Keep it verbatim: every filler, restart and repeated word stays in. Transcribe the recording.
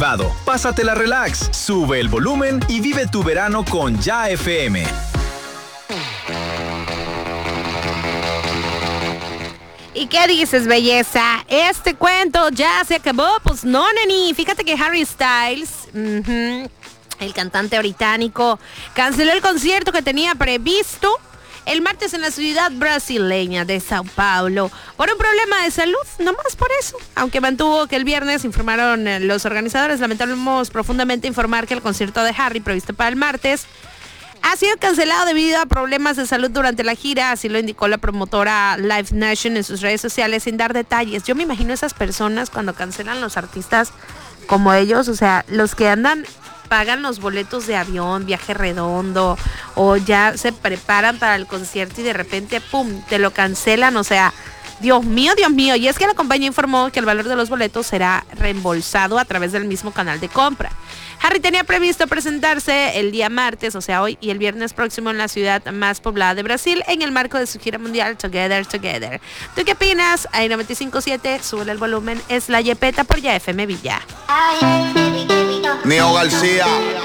anticipado. Pásatela relax, sube el volumen y vive tu verano con Ya F M. ¿Y qué dices, belleza? ¿Este cuento ya se acabó? Pues no, neni. Fíjate que Harry Styles, uh-huh, el cantante británico, canceló el concierto que tenía previsto el martes en la ciudad brasileña de Sao Paulo por un problema de salud, nomás por eso. Aunque mantuvo que el viernes, informaron los organizadores, lamentamos profundamente informar que el concierto de Harry previsto para el martes ha sido cancelado debido a problemas de salud durante la gira, así lo indicó la promotora Live Nation en sus redes sociales sin dar detalles. Yo me imagino esas personas cuando cancelan los artistas como ellos, o sea, los que andan, pagan los boletos de avión, viaje redondo, o ya se preparan para el concierto y de repente, pum, te lo cancelan, o sea, Dios mío, Dios mío. Y es que la compañía informó que el valor de los boletos será reembolsado a través del mismo canal de compra. Harry tenía previsto presentarse el día martes, o sea hoy, y el viernes próximo en la ciudad más poblada de Brasil en el marco de su gira mundial Together, Together. ¿Tú qué opinas? Ahí noventa y cinco punto siete, sube el volumen, es La Yepeta por Ya F M Villa. Neo García.